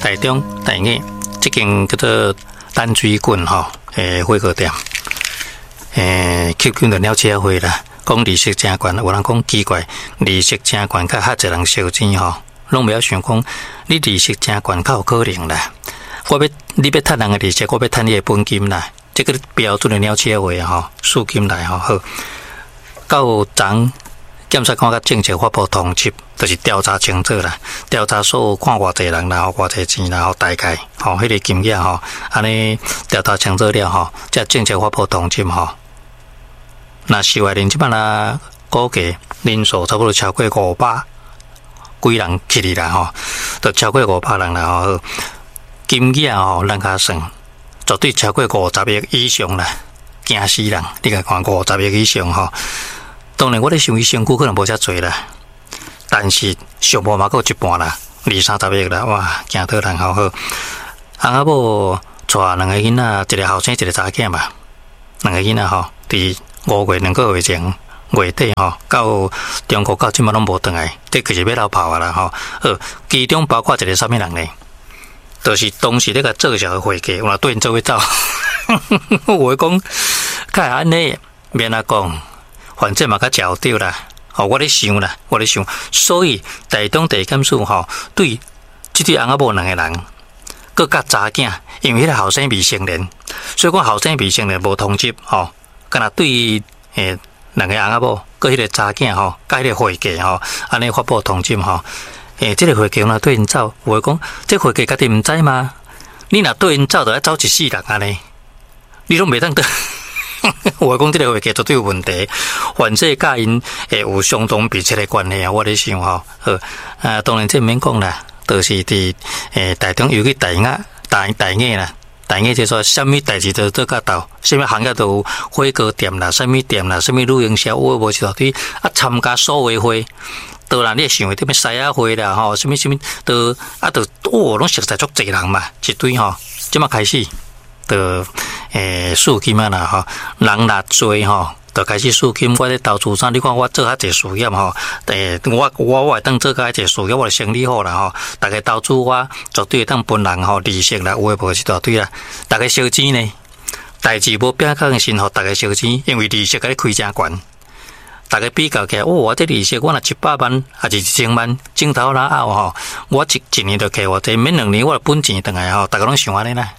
台中台艺这间叫做淡水郡火锅店，吸引了车会啦。讲利息真悬，有人讲奇怪，利息真悬，甲遐侪人烧钱拢不要想讲你利息真悬，较有可能啦。你要趁人的利息，我要趁你的本金啦。这个标准的鸟车会输金来好。到昨检察官甲政策发布通缉，就是调查清楚啦，调查所有看偌济人啦，偌济钱啦，大概迄个金额安尼调查清楚了才政策发布通缉那受害人即摆啦，估计人数差不多超过500几人去哩啦都超过500人啦金额咱甲算，绝对超过50亿以上啦，惊死人！你甲看50亿以上当然我咧想伊身躯可能无遮济啦，但是上无嘛够一半啦，20-30亿啦，哇，惊倒人好。翁仔某带2个囡仔，一个后生，一个查囝嘛，2个囡仔伫5月2个月前月底到中国到即摆拢无转来，这就是要流跑啊啦其中包括一个啥物人呢？就是当时咧甲做小的会计，我对因做伙走，我会讲，较安尼免啊讲，反正嘛较焦掉啦。我咧想，所以台中地检署对即对翁仔某2个人，佮甲查囝，因为迄个后生未成年，所以讲后生未成年无通缉敢若对2个翁仔某，佮迄个查囝甲迄个会计安尼发布通缉这个会计若对因走，有诶讲，这会计家己毋知吗？你若对因走，就要走一世人安尼，你拢袂当得。我讲这个会计绝对有问题，反正甲因有相当密切的关系我咧想当然这免讲啦，就是伫台中尤其大雅啦。大家就说，什么代志都做甲到，什么行业都有火锅店啦，什么店啦，什么旅行社，有无一大堆参加所谓会，当然你想的什么西雅会啦，什么都拢熟悉足济人嘛，一堆即马开始就输金啊啦人若多就开始输金。我咧投资啥？你看我做遐济事业我会当做遐济事业，我生理好啦大家投资我绝对会当分人利息啦，有诶无一大堆啦，大家烧钱呢，代志无变较先大家烧钱，因为利息甲你开真悬。大家比较起来，我这利息我若100万还是1000万，镜头哪后我一年就给我这免2年我本钱回来大家拢想安尼啦。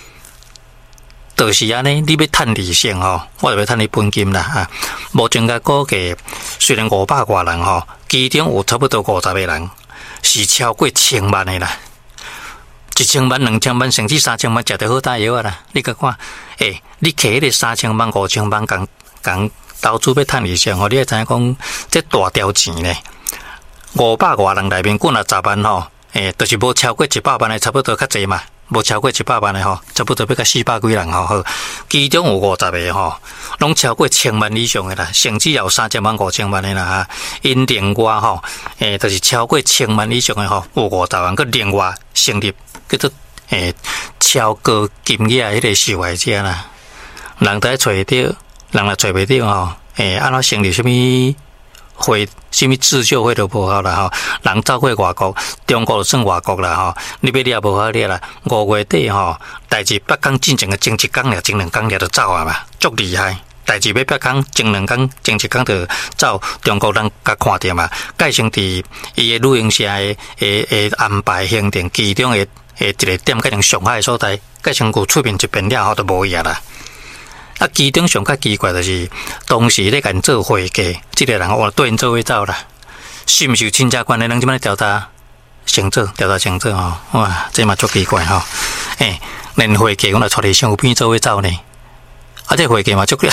就是安尼，你要趁利息我就要趁你本金啦目前个估计，虽然500多人其中有差不多50个人是超过1000万的啦，1000万、2000万甚至3000万，食得好大药啊啦！你甲看，你摕迄个3000万、5000万共投资要趁利息你会知影讲，这大条钱呢，500多人内面滚了10万就是无超过100万的，差不多较济嘛。无超过100万的差不多要到400几人其中有50个拢超过1000万以上的啦，甚至有3000万、5000万的啦因另外就是超过1000万以上的有50万，佮另外成立叫做超高金额迄个受害者啦，人都找得到，人若找袂到安怎成立什么会？什么自救会都无好啦人走过外国，中国就算外国啦你要掠无好掠啦，5月底代志8天进前个前1天俩，前2天俩就走啊嘛，足厉害！代志要8天，前2天、前1天就走，中国人甲看着嘛，改成伫伊个旅行社的安排行程，其中的一个点改成上海的所在，改成有出面一遍了都无呀啦。其中上较奇怪就是当时咧甲做会计，这个人我对因做伙走啦，是毋是有亲戚关系？人即摆调查清楚哇，这嘛足奇怪连会计我来带你相片做伙走呢，这会计嘛足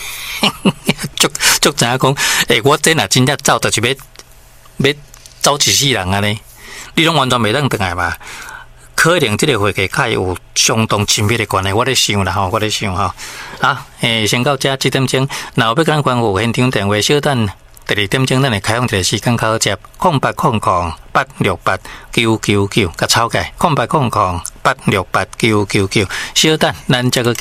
知影讲，我这若真正走，就是要走一世人安尼，你拢完全袂当回来嘛。可能这个会计较有相当亲密的关系，我咧想啦我咧想先到这7点钟，若有要跟咱关乎现场电话，小等第2点钟咱会开放一个时间考接0800868999，甲抄起来0800868999，小等咱再个。